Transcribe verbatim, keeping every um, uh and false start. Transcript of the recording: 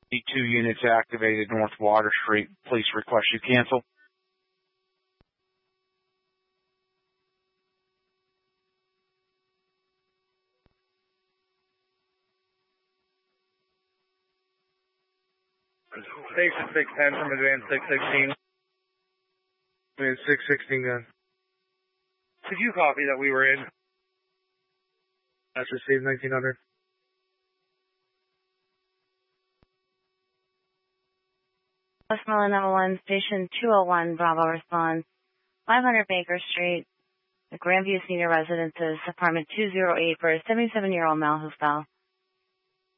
Two units activated North Water Street. Please request you cancel. Station six ten from Advance six sixteen. Advance six sixteen gun. Could you copy that we were in? That's received nineteen hundred. Westmoreland number one, station two oh one, Bravo responds. five hundred Baker Street, the Grandview Senior Residences, apartment two oh eight for a seventy-seven-year-old male who fell.